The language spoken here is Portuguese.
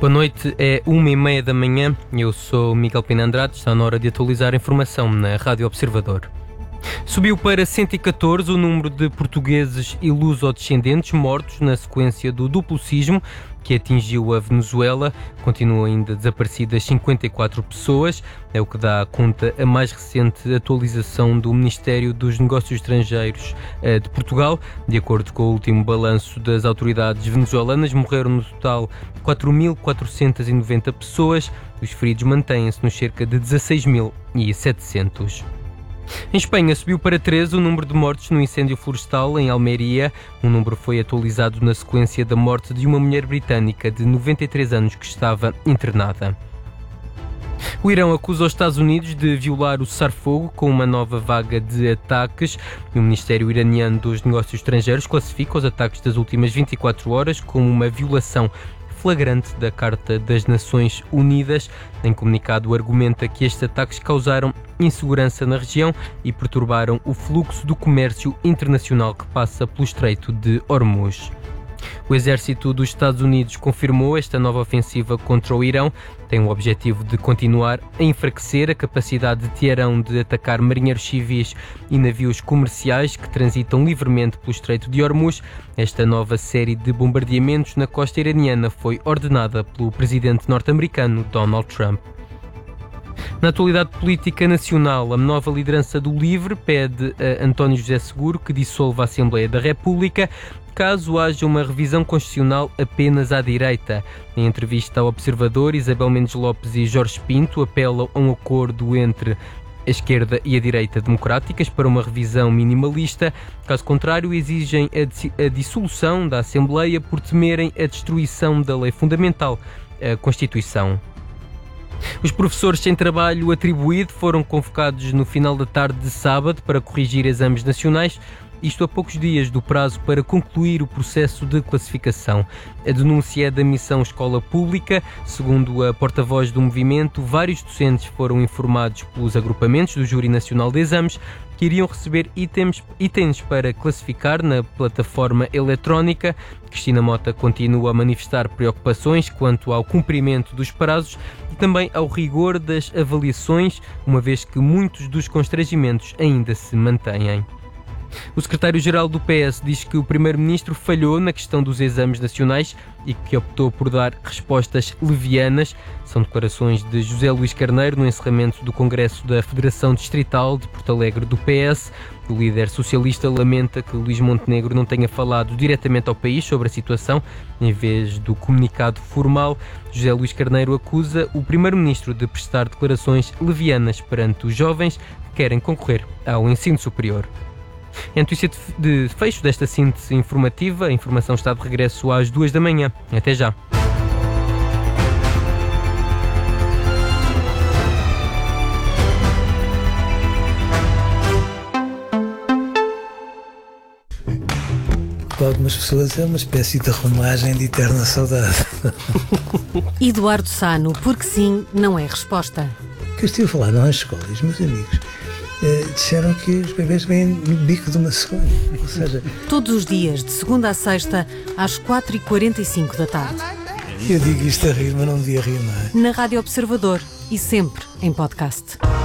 Boa noite, é 1h30 da manhã. Eu sou Miguel Pina Andrade. Está na hora de atualizar a informação na Rádio Observador. Subiu para 114 o número de portugueses e luso-descendentes mortos na sequência do duplo sismo que atingiu a Venezuela. Continuam ainda desaparecidas 54 pessoas, é o que dá conta a mais recente atualização do Ministério dos Negócios Estrangeiros de Portugal. De acordo com o último balanço das autoridades venezuelanas, morreram no total 4.490 pessoas. Os feridos mantêm-se nos cerca de 16.700. Em Espanha, subiu para 13 o número de mortes no incêndio florestal em Almeria. O número foi atualizado na sequência da morte de uma mulher britânica de 93 anos que estava internada. O Irão acusa os Estados Unidos de violar o cessar-fogo com uma nova vaga de ataques. O Ministério Iraniano dos Negócios Estrangeiros classifica os ataques das últimas 24 horas como uma violação flagrante da Carta das Nações Unidas. Em comunicado, argumenta que estes ataques causaram insegurança na região e perturbaram o fluxo do comércio internacional que passa pelo Estreito de Hormuz. O exército dos Estados Unidos confirmou esta nova ofensiva contra o Irão. Tem o objetivo de continuar a enfraquecer a capacidade de Teherão de atacar marinheiros civis e navios comerciais que transitam livremente pelo Estreito de Hormuz. Esta nova série de bombardeamentos na costa iraniana foi ordenada pelo presidente norte-americano Donald Trump. Na atualidade política nacional, a nova liderança do LIVRE pede a António José Seguro que dissolva a Assembleia da República caso haja uma revisão constitucional apenas à direita. Em entrevista ao Observador, Isabel Mendes Lopes e Jorge Pinto apelam a um acordo entre a esquerda e a direita democráticas para uma revisão minimalista. Caso contrário, exigem a dissolução da Assembleia por temerem a destruição da lei fundamental, a Constituição. Os professores sem trabalho atribuído foram convocados no final da tarde de sábado para corrigir exames nacionais, isto a poucos dias do prazo para concluir o processo de classificação. A denúncia é da Missão Escola Pública. Segundo a porta-voz do movimento, vários docentes foram informados pelos agrupamentos do Júri Nacional de Exames que iriam receber itens para classificar na plataforma eletrónica. Cristina Mota continua a manifestar preocupações quanto ao cumprimento dos prazos e também ao rigor das avaliações, uma vez que muitos dos constrangimentos ainda se mantêm. O secretário-geral do PS diz que o primeiro-ministro falhou na questão dos exames nacionais e que optou por dar respostas levianas. São declarações de José Luís Carneiro no encerramento do Congresso da Federação Distrital de Porto Alegre do PS. O líder socialista lamenta que Luís Montenegro não tenha falado diretamente ao país sobre a situação, em vez do comunicado formal. José Luís Carneiro acusa o primeiro-ministro de prestar declarações levianas perante os jovens que querem concorrer ao ensino superior. É a notícia de fecho desta síntese informativa. A informação está de regresso às 2 da manhã. Até já. Para algumas pessoas é uma espécie de romagem de eterna saudade. Eduardo Sano, porque sim, não é resposta. O que eu estive a falar nas escolas, meus amigos, disseram que os bebês vêm no bico de uma cegonha. Ou seja, todos os dias, de segunda a sexta, às 4h45 da tarde. Eu digo isto a rir, mas não devia rir, não é? Na Rádio Observador e sempre em podcast.